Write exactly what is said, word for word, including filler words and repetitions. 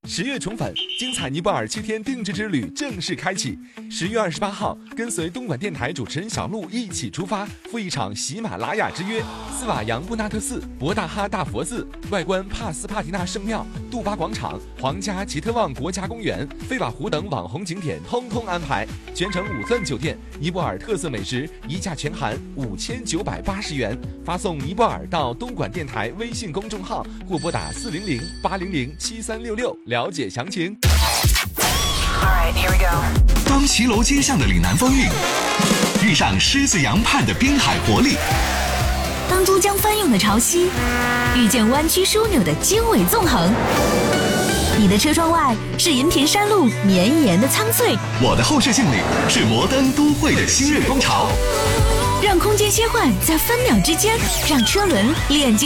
十月宠粉，精彩尼泊尔七天定制之旅正式开启。十月二十八号，跟随东莞电台主持人小璐一起出发，赴一场喜马拉雅之约。斯瓦扬布纳特寺、博大哈大佛寺、外观帕斯帕提纳圣庙、杜巴广场、皇家奇特旺国家公园、费瓦湖等网红景点通通安排。全程五钻酒店，尼泊尔特色美食一价全含五千九百八十元。发送尼泊尔到东莞电台微信公众号或拨打四零零八零零七三六六了解详情。 Alright, here we go. 当骑楼街巷的岭南风韵遇上狮子洋畔的滨海活力， 当珠江翻涌的潮汐遇见弯曲枢纽的经纬纵横，你的车窗外是银屏山路绵延的苍翠， 我的后视镜里是摩登都会的新锐风潮。 让空间切换在分秒之间，让车轮链接